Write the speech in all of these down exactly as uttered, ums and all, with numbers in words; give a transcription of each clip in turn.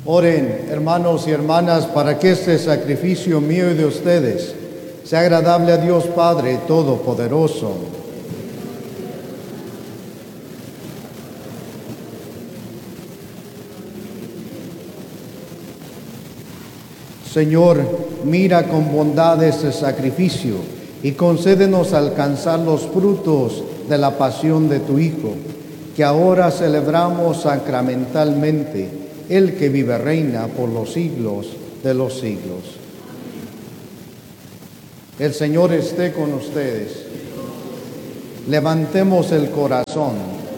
Oren, hermanos y hermanas, para que este sacrificio mío y de ustedes sea agradable a Dios Padre Todopoderoso. Señor, mira con bondad este sacrificio y concédenos alcanzar los frutos de la pasión de tu Hijo, que ahora celebramos sacramentalmente, el que vive reina por los siglos de los siglos. El Señor esté con ustedes. Levantemos el corazón.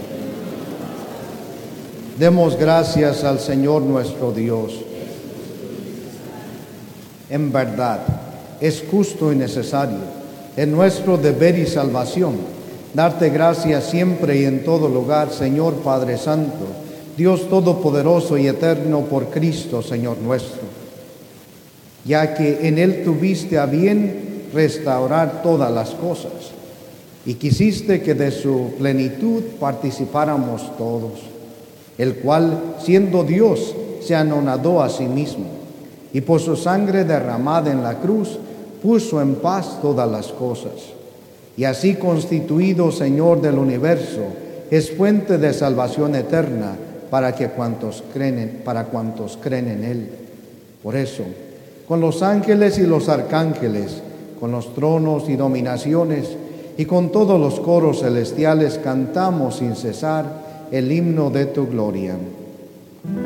Demos gracias al Señor nuestro Dios. En verdad, es justo y necesario, es nuestro deber y salvación, darte gracias siempre y en todo lugar, Señor Padre Santo, Dios Todopoderoso y Eterno, por Cristo, Señor nuestro, ya que en Él tuviste a bien restaurar todas las cosas, y quisiste que de su plenitud participáramos todos, el cual, siendo Dios, se anonadó a sí mismo, y por su sangre derramada en la cruz, puso en paz todas las cosas. Y así constituido Señor del universo, es fuente de salvación eterna para que cuantos creen, para cuantos creen en Él. Por eso, con los ángeles y los arcángeles, con los tronos y dominaciones, y con todos los coros celestiales cantamos sin cesar el himno de tu gloria.